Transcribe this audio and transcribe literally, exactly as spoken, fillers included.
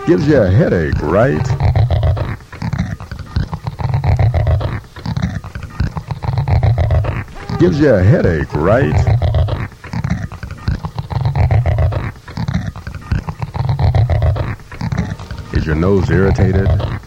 Gives you a headache, right? Gives you a headache, right? Is your nose irritated?